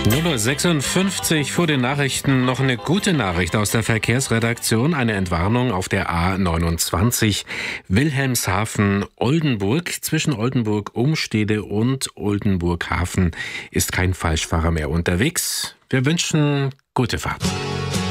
0:56 vor den Nachrichten noch eine gute Nachricht aus der Verkehrsredaktion. Eine Entwarnung auf der A29 Wilhelmshaven-Oldenburg. Zwischen Oldenburg-Umstede und Oldenburg-Hafen ist kein Falschfahrer mehr unterwegs. Wir wünschen gute Fahrt.